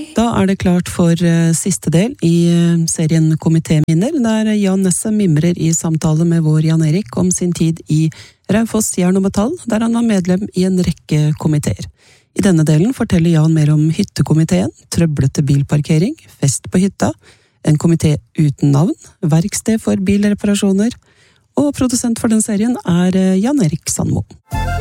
Da det klart for siste del i serien Komitéminner, der Jan Nesse mimrer i samtale med vår Jan Erik om sin tid i Raufoss Jern og Metall, der han var medlem i en rekke komiteer. I denne delen forteller Jan mer om hyttekomiteen, trøblete bilparkering, fest på hytta, en komité uten navn, verksted for bilreparasjoner, og produsent for den serien Jan Erik Sandmo.